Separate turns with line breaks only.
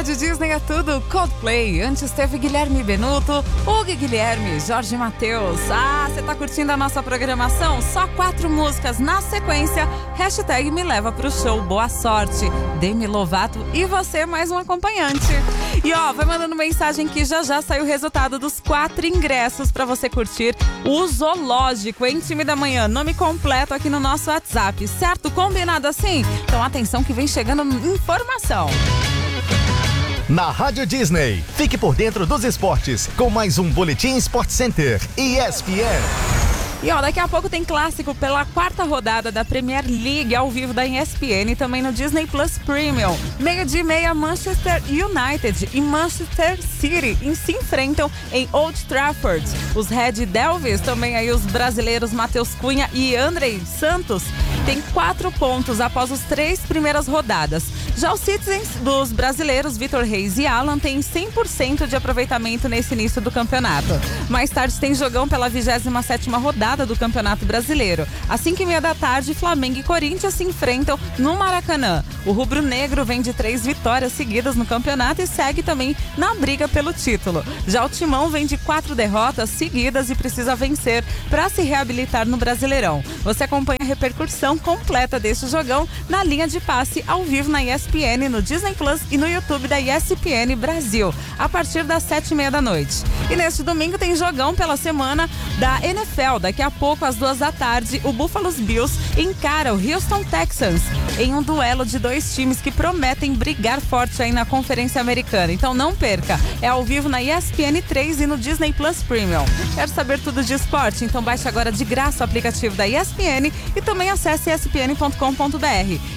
Rádio Disney é tudo Coldplay. Antes teve Guilherme Benuto, Hugo Guilherme, Jorge Mateus. Você tá curtindo a nossa programação? Só 4 músicas na sequência. Hashtag me leva pro show. Boa sorte. Demi Lovato e você mais um acompanhante. E vai mandando mensagem que já saiu o resultado dos 4 ingressos pra você curtir o Zoológico em Time da Manhã. Nome completo aqui no nosso WhatsApp, certo? Combinado assim? Então atenção que vem chegando informação.
Na Rádio Disney, fique por dentro dos esportes com mais um Boletim Sport Center ESPN.
E daqui a pouco tem clássico pela 4ª rodada da Premier League ao vivo da ESPN e também no Disney Plus Premium. 12:30, Manchester United e Manchester City se enfrentam em Old Trafford. Os Red Devils, também aí os brasileiros Matheus Cunha e Andrei Santos, têm 4 pontos após as 3 primeiras rodadas. Já os Citizens dos brasileiros Vitor Reis e Alan têm 100% de aproveitamento nesse início do campeonato. Mais tarde tem jogão pela 27ª rodada do Campeonato Brasileiro. Às 5:30 da tarde, Flamengo e Corinthians se enfrentam no Maracanã. O rubro-negro vem de 3 vitórias seguidas no campeonato e segue também na briga pelo título. Já o Timão vem de 4 derrotas seguidas e precisa vencer para se reabilitar no Brasileirão. Você acompanha a repercussão completa deste jogão na linha de passe ao vivo na ESPN, no Disney Plus e no YouTube da ESPN Brasil, a partir das 7:30 da noite. E neste domingo tem jogão pela semana da NFL. Daqui a pouco, às 2 da tarde, o Buffalo Bills encara o Houston Texans em um duelo de 2 times que prometem brigar forte aí na Conferência Americana. Então não perca, é ao vivo na ESPN 3 e no Disney Plus Premium. Quer saber tudo de esporte? Então baixe agora de graça o aplicativo da ESPN e também acesse espn.com.br.